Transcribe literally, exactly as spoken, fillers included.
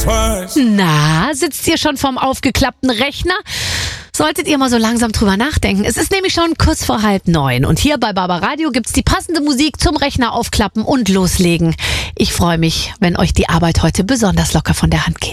twice. Na, sitzt ihr schon vorm aufgeklappten Rechner? Solltet ihr mal so langsam drüber nachdenken. Es ist nämlich schon kurz vor halb neun und hier bei Barbaradio gibt's die passende Musik zum Rechner aufklappen und loslegen. Ich freue mich, wenn euch die Arbeit heute besonders locker von der Hand geht.